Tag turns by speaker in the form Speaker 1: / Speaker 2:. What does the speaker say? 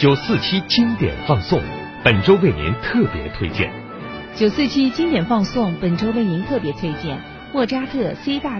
Speaker 1: 947经典放送，本周为您特别推荐。
Speaker 2: 947经典放送本周为您特别推荐莫扎特 C 大